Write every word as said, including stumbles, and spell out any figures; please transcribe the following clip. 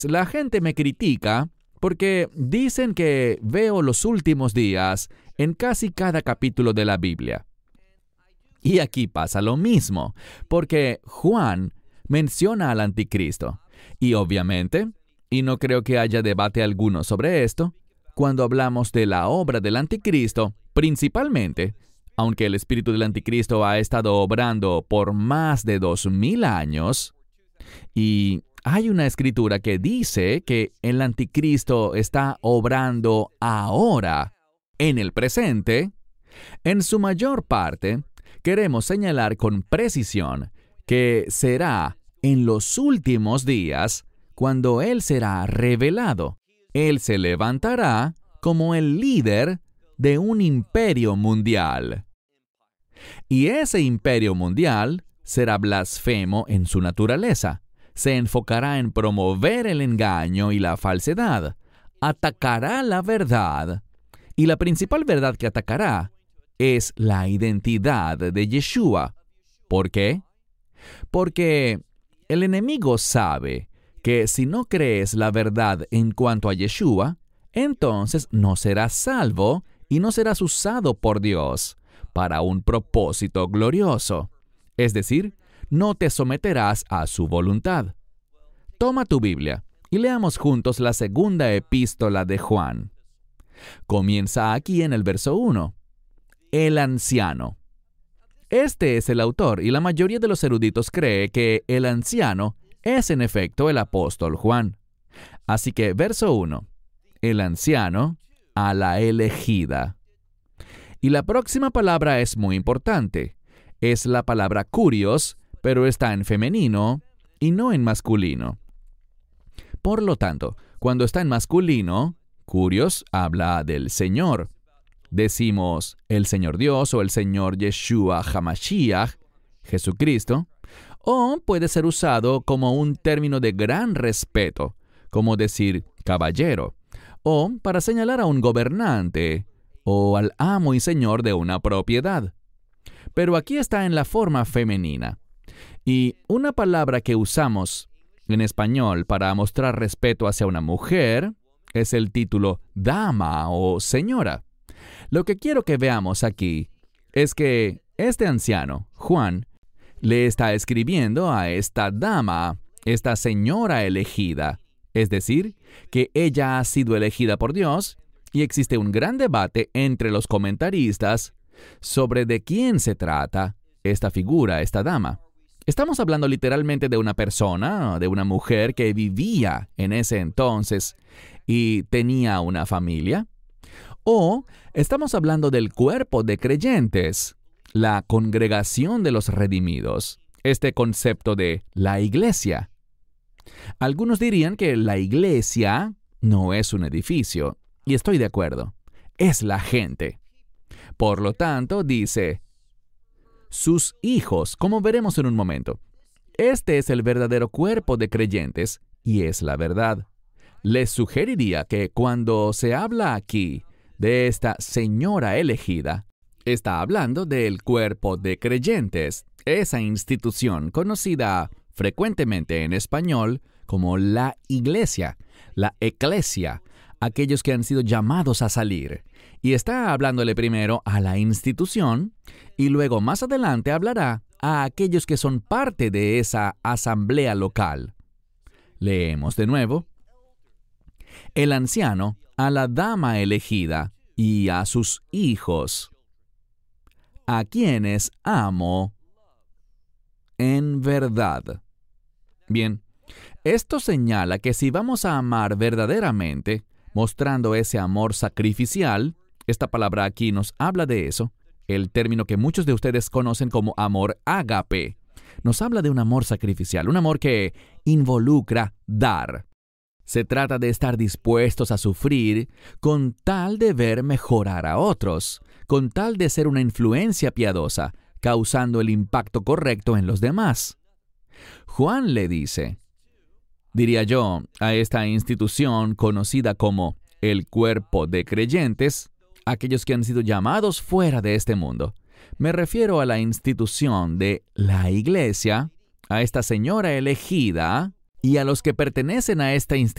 La gente me critica porque dicen que veo los últimos días en casi cada capítulo de la Biblia. Y aquí pasa lo mismo, porque Juan menciona al anticristo. Y obviamente, y no creo que haya debate alguno sobre esto, cuando hablamos de la obra del anticristo, principalmente, aunque el espíritu del anticristo ha estado obrando por más de dos mil años, y hay una escritura que dice que el anticristo está obrando ahora, en el presente, en su mayor parte, queremos señalar con precisión que será en los últimos días cuando Él será revelado. Él se levantará como el líder de un imperio mundial. Y ese imperio mundial será blasfemo en su naturaleza. Se enfocará en promover el engaño y la falsedad. Atacará la verdad. Y la principal verdad que atacará es la identidad de Yeshua. ¿Por qué? Porque el enemigo sabe que si no crees la verdad en cuanto a Yeshua, entonces no serás salvo y no serás usado por Dios para un propósito glorioso. Es decir, no te someterás a su voluntad. Toma tu Biblia y leamos juntos la segunda epístola de Juan. Comienza aquí en el verso uno. El anciano. Este es el autor y la mayoría de los eruditos cree que el anciano es en efecto el apóstol Juan. Así que verso uno. El anciano a la elegida. Y la próxima palabra es muy importante. Es la palabra curios, pero está en femenino y no en masculino. Por lo tanto, cuando está en masculino, curios habla del Señor. Decimos el Señor Dios o el Señor Yeshua HaMashiach, Jesucristo, o puede ser usado como un término de gran respeto, como decir caballero, o para señalar a un gobernante, o al amo y señor de una propiedad. Pero aquí está en la forma femenina. Y una palabra que usamos en español para mostrar respeto hacia una mujer es el título dama o señora. Lo que quiero que veamos aquí es que este anciano, Juan, le está escribiendo a esta dama, esta señora elegida, es decir, que ella ha sido elegida por Dios, y existe un gran debate entre los comentaristas sobre de quién se trata esta figura, esta dama. ¿Estamos hablando literalmente de una persona, de una mujer que vivía en ese entonces y tenía una familia? ¿O estamos hablando del cuerpo de creyentes, la congregación de los redimidos, este concepto de la iglesia? Algunos dirían que la iglesia no es un edificio, y estoy de acuerdo, es la gente. Por lo tanto, dice, sus hijos, como veremos en un momento. Este es el verdadero cuerpo de creyentes, y es la verdad. Les sugeriría que cuando se habla aquí de esta señora elegida, está hablando del cuerpo de creyentes, esa institución conocida frecuentemente en español como la iglesia, la eclesia, aquellos que han sido llamados a salir. Y está hablándole primero a la institución y luego más adelante hablará a aquellos que son parte de esa asamblea local. Leemos de nuevo. El anciano a la dama elegida y a sus hijos, a quienes amo en verdad. Bien, esto señala que si vamos a amar verdaderamente, mostrando ese amor sacrificial, esta palabra aquí nos habla de eso, el término que muchos de ustedes conocen como amor ágape, nos habla de un amor sacrificial, un amor que involucra dar. Se trata de estar dispuestos a sufrir con tal de ver mejorar a otros, con tal de ser una influencia piadosa, causando el impacto correcto en los demás. Juan le dice, diría yo, a esta institución conocida como el cuerpo de creyentes, aquellos que han sido llamados fuera de este mundo. Me refiero a la institución de la iglesia, a esta señora elegida, Y a los que pertenecen a esta institución,